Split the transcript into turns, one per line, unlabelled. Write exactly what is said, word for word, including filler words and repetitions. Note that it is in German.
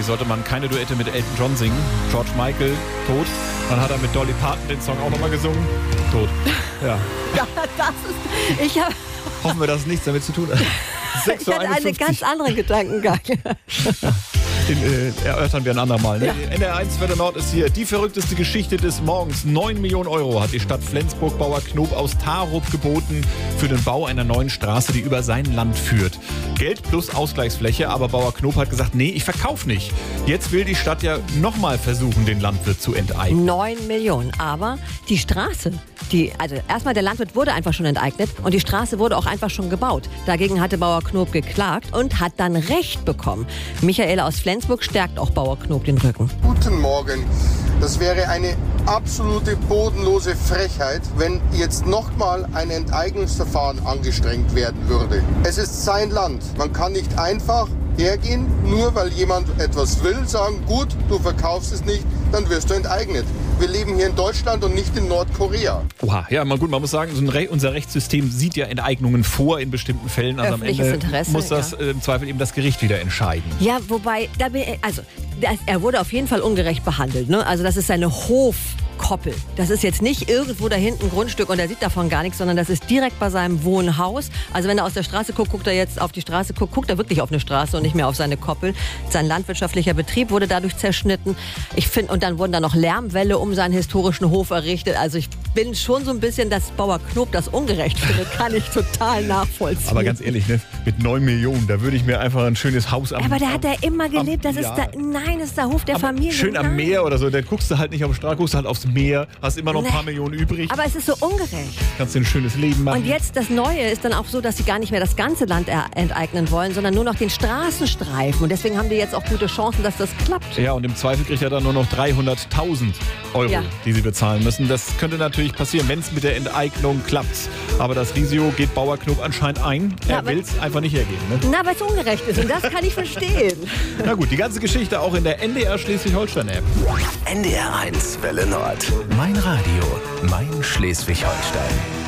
Eigentlich sollte man keine Duette mit Elton John singen. George Michael, tot. Dann hat er mit Dolly Parton den Song auch nochmal gesungen. Tot. Ja.
Ja, das ist... Ich habe...
Hoffen wir, dass es nichts damit zu tun hat.
Ich hatte einen ganz anderen Gedankengang.
Den äh, erörtern wir ein andermal. Ne?
Ja.
N D R eins Welle Nord ist hier. Die verrückteste Geschichte des Morgens. neun Millionen Euro hat die Stadt Flensburg Bauer Knob aus Tarup geboten für den Bau einer neuen Straße, die über sein Land führt. Geld plus Ausgleichsfläche, aber Bauer Knob hat gesagt, nee, ich verkaufe nicht. Jetzt will die Stadt ja nochmal versuchen, den Landwirt zu enteignen.
neun Millionen. Aber die Straße, die, also erstmal der Landwirt wurde einfach schon enteignet und die Straße wurde auch einfach schon gebaut. Dagegen hatte Bauer Knob geklagt und hat dann Recht bekommen. Michael aus Flensburg stärkt auch Bauer Knob den Rücken.
Guten Morgen. Das wäre eine absolute bodenlose Frechheit, wenn jetzt nochmal ein Enteignungsverfahren angestrengt werden würde. Es ist sein Land. Man kann nicht einfach hergehen, nur weil jemand etwas will, sagen, gut, du verkaufst es nicht, dann wirst du enteignet. Wir leben hier in Deutschland und nicht in Nordkorea.
Oha, ja, mal gut, man muss sagen, so ein Re- unser Rechtssystem sieht ja Enteignungen vor in bestimmten Fällen. Also am
Öffentliches
Ende
Interesse,
muss das
ja.
äh, im Zweifel eben das Gericht wieder entscheiden.
Ja, wobei, da bin, also das, er wurde auf jeden Fall ungerecht behandelt. Ne? Also das ist seine Hofkoppel. Das ist jetzt nicht irgendwo da hinten ein Grundstück und er sieht davon gar nichts, sondern das ist direkt bei seinem Wohnhaus. Also wenn er aus der Straße guckt, guckt er jetzt auf die Straße, guckt, guckt er wirklich auf eine Straße und nicht mehr auf seine Koppel. Sein landwirtschaftlicher Betrieb wurde dadurch zerschnitten. Ich finde, und dann wurden da noch Lärmwälle um seinen historischen Hof errichtet. Also ich bin schon so ein bisschen, dass Bauer Knob das ungerecht findet, kann ich total nachvollziehen.
Aber ganz ehrlich, ne, mit neun Millionen, da würde ich mir einfach ein schönes Haus am...
Aber da hat er immer gelebt. Das
am,
ist
ja.
da, nein, das ist der Hof der
Aber
Familie.
schön am
Nein.
Meer oder so, dann guckst du halt nicht auf die Straße, guckst du halt aufs Meer, hast immer noch ein
Nee.
paar Millionen übrig,
Aber es ist so ungerecht.
kannst dir ein schönes Leben machen.
Und jetzt das Neue ist dann auch so, dass sie gar nicht mehr das ganze Land er- enteignen wollen, sondern nur noch den Straßenstreifen. Und deswegen haben die jetzt auch gute Chancen, dass das klappt.
Ja, und im Zweifel kriegt er dann nur noch dreihunderttausend Euro,
Ja.
die sie bezahlen müssen. Das könnte natürlich passieren, wenn es mit der Enteignung klappt. Aber das Risiko geht Bauer Knob anscheinend ein.
Ja,
Er
aber-
will es einfach nicht hergeben. Ne?
Na, weil es ungerecht ist. Und das kann ich verstehen.
Na gut, die ganze Geschichte auch in der N D R Schleswig-Holstein-App.
N D R eins Welle Nord. Mein Radio, mein Schleswig-Holstein.